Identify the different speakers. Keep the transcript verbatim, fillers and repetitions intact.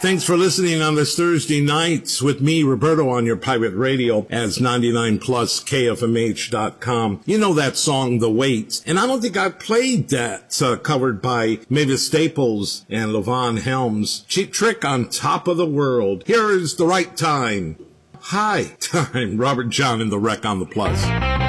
Speaker 1: Thanks for listening on this Thursday night with me, Roberto, on your pirate radio as ninety-nine plus K F M H dot com. You know that song, The Wait, and I don't think I've played that, uh, covered by Mavis Staples and Levon Helms. Cheap Trick on Top of the World. Here is The Right Time. High Time. Robert John and the Wreck on the Plus.